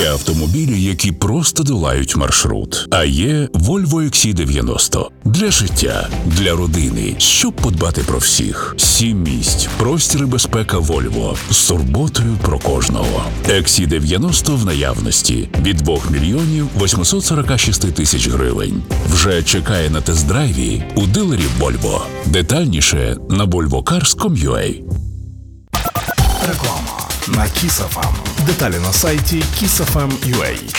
Є автомобілі, які просто долають маршрут. А є Volvo XC90. Для життя, для родини, щоб подбати про всіх. 7 місць, простір і безпека Volvo. З турботою про кожного. XC90 в наявності. Від 2 мільйонів 846 тисяч гривень. Вже чекає на тест-драйві у дилерів Volvo. Детальніше на volvocars.com.ua. Реклама на Kiss FM. Деталі на сайті kissfm.ua.